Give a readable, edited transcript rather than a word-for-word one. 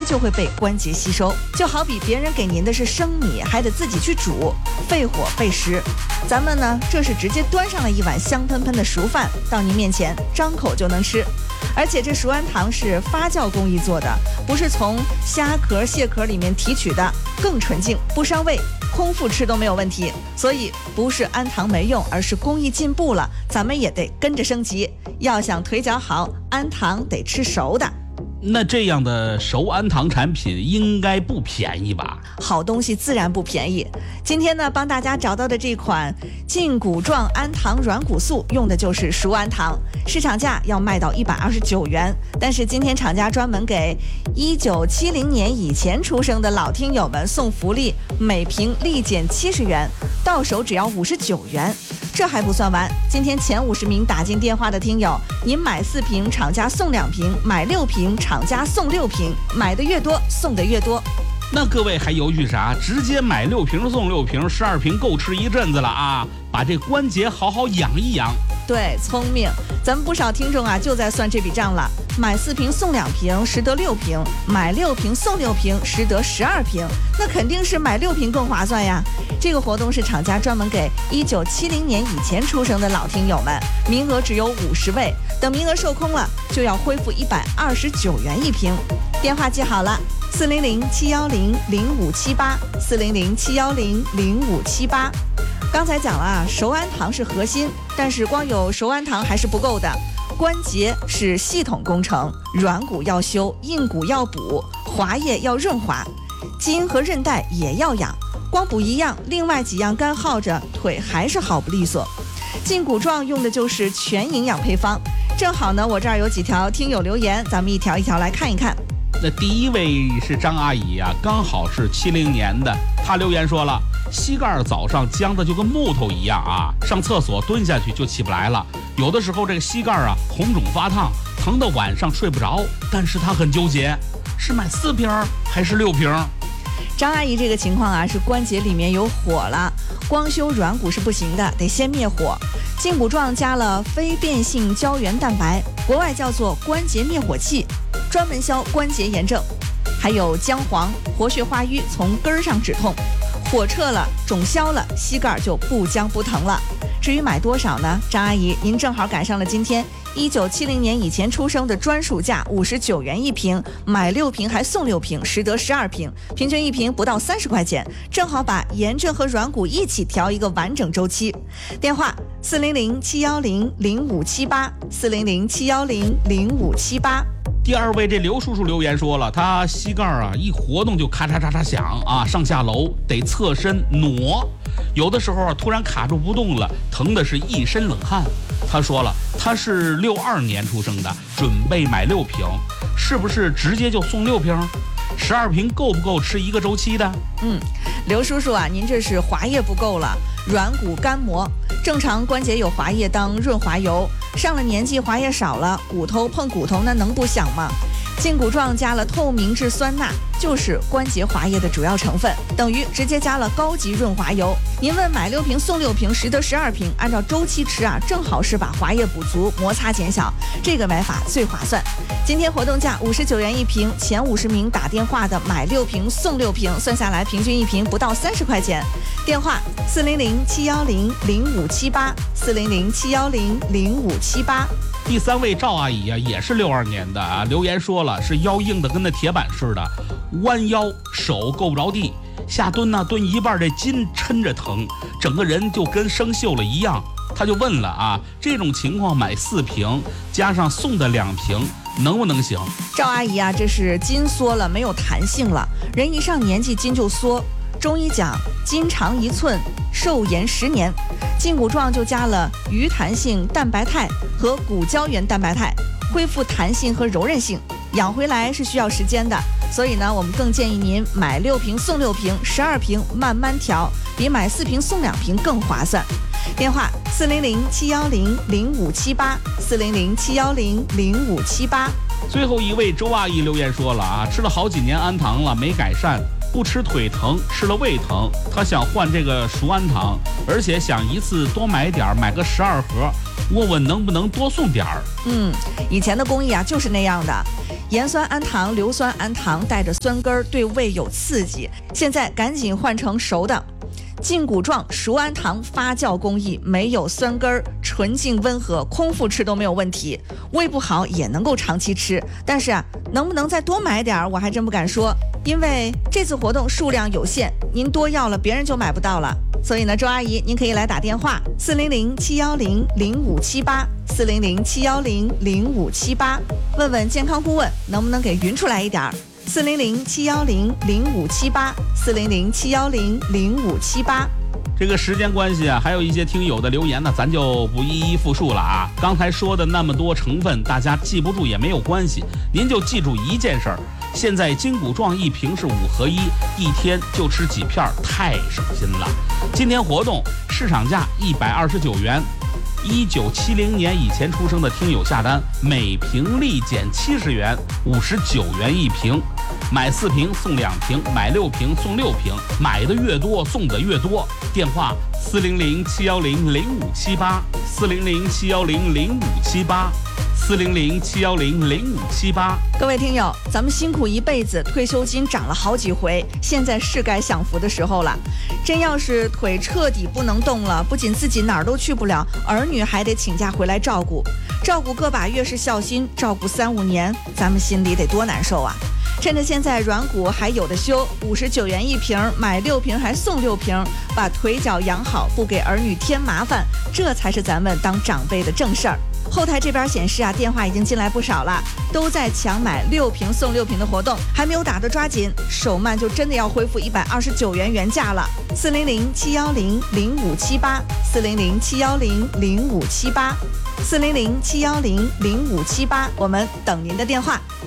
就会被关节吸收。就好比别人给您的是生米，还得自己去煮，费火费时。咱们呢，这是直接端上了一碗香喷喷的熟饭到您面前，张口就能吃。而且这熟安糖是发酵工艺做的，不是从虾壳、蟹壳里面提取的，更纯净，不伤胃，空腹吃都没有问题。所以不是安糖没用，而是工艺进步了，咱们也得跟着升级。要想腿脚好，安糖得吃熟的。 那这样的熟安糖产品应该不便宜吧？ 好东西自然不便宜。今天呢，帮大家找到的这款劲骨状安糖软骨素，用的就是熟安糖，市场价要卖到129元。但是今天厂家专门给1970年以前出生的老听友们送福利，每瓶立减70元，到手只要59元。这还不算完，今天前50名打进电话的听友，您买4瓶，厂家送2瓶；买6瓶，厂家送6瓶。买的越多，送的越多。 那各位还犹豫啥？直接买6瓶送6瓶，12瓶够吃一阵子了啊！把这关节好好养一养。 对，聪明。咱们不少听众啊，就在算这笔账了。买4瓶送2瓶，实得6瓶；买6瓶送6瓶，实得12瓶。那肯定是买6瓶更划算呀。这个活动是厂家专门给1970年以前出生的老听友们，名额只有50位。等名额售空了，就要恢复129元一瓶。电话记好了：400-710-0578，400-710-0578。刚才讲了啊，熟安糖是核心，但是光有熟安糖还是不够的。关节是系统工程，软骨要修，硬骨要补，滑液要润滑，筋和韧带也要养。光补一样，另外几样干耗着，腿还是好不利索。劲骨状用的就是全营养配方。正好呢，我这儿有几条听友留言，咱们一条一条来看一看。 那第一位是张阿姨啊，刚好是70年的，她留言说了，膝盖早上僵的就跟木头一样啊，上厕所蹲下去就起不来了，有的时候这个膝盖啊红肿发烫，疼得晚上睡不着，但是她很纠结，是买4瓶还是6瓶？ 张阿姨这个情况啊，是关节里面有火了，光修软骨是不行的，得先灭火。劲骨状加了非变性胶原蛋白，国外叫做关节灭火器，专门消关节炎症。还有姜黄活血化瘀，从根儿上止痛，火撤了，肿消了，膝盖就不僵不疼了。至于买多少呢？张阿姨，您正好赶上了今天1970年以前出生的专属价59元一瓶，买6瓶还送6瓶，实得12瓶，平均一瓶不到30块钱，正好把炎症和软骨一起调一个完整周期。电话：400-710-0578，400-710-0578。 第二位这刘叔叔留言说了，他膝盖啊一活动就咔嚓嚓嚓响啊，上下楼得侧身挪，有的时候啊突然卡住不动了，疼的是一身冷汗。他说了，他是62年出生的，准备买6瓶，是不是直接就送6瓶？12瓶够不够吃一个周期的？ 刘叔叔啊，您这是滑液不够了，软骨干磨。正常关节有滑液当润滑油，上了年纪滑液少了，骨头碰骨头那能不响吗？劲骨状加了透明质酸钠，就是关节滑液的主要成分，等于直接加了高级润滑油。您问买6瓶送6瓶，实得12瓶，按照周期吃啊，正好是把滑液补足，摩擦减小，这个买法最划算。今天活动价59元一瓶，前50名打电话的买6瓶送6瓶，算下来平均一瓶不到30块钱。电话：400-710-0578，400-710-0578。 第3位赵阿姨啊，也是62年的啊，留言说了，是腰硬的跟那铁板似的，弯腰手够不着地，下蹲呢蹲一半这筋抻着疼，整个人就跟生锈了一样。他就问了啊，这种情况买4瓶加上送的2瓶能不能行？ 赵阿姨啊，这是筋缩了，没有弹性了，人一上年纪筋就缩。中医讲筋长1寸，寿延10年。劲骨状就加了鱼弹性蛋白肽和骨胶原蛋白肽，恢复弹性和柔韧性，养回来是需要时间的。所以呢，我们更建议您买6瓶送6瓶，12瓶慢慢调，比买4瓶送2瓶更划算。电话：400-710-0578，400-710-0578。 最后一位周阿姨留言说了啊，吃了好几年氨糖了，没改善，不吃腿疼，吃了胃疼。她想换这个熟氨糖，而且想一次多买点，买个12盒，问问能不能多送点儿。 以前的工艺啊就是那样的，盐酸氨糖、硫酸氨糖带着酸根儿，对胃有刺激。现在赶紧换成熟的。胫骨状熟氨糖发酵工艺，没有酸根儿，纯净温和，空腹吃都没有问题。胃不好也能够长期吃，但是啊，能不能再多买点儿，我还真不敢说，因为这次活动数量有限，您多要了，别人就买不到了。所以呢，周阿姨，您可以来打电话400-710-0578，400-710-0578，问问健康顾问能不能给匀出来一点儿。400-710-0578，400-710-0578。 这个时间关系啊，还有一些听友的留言呢，咱就不一一复述了啊。刚才说的那么多成分，大家记不住也没有关系，您就记住一件事儿：现在胫骨状一瓶是5合1，一天就吃几片，太省心了。今天活动市场价129元。1970年以前出生的听友下单，每瓶立减70元，59元一瓶。买4瓶送2瓶，买6瓶送6瓶，买的越多送的越多。电话400-710-0578，400-710-0578，400-710-0578。 各位听友，咱们辛苦一辈子，退休金涨了好几回，现在是该享福的时候了。真要是腿彻底不能动了，不仅自己哪儿都去不了，儿女还得请假回来照顾个把月是孝心，照顾3、5年，咱们心里得多难受啊！趁着现在软骨还有的修，59元一瓶，买6瓶还送6瓶，把腿脚养好，不给儿女添麻烦，这才是咱们当长辈的正事儿。后台这边显示啊，电话已经进来不少了，都在抢买6瓶送6瓶的活动，还没有打的抓紧，手慢就真的要恢复129元原价了。400-710-0578，400-710-0578，400-710-0578，我们等您的电话。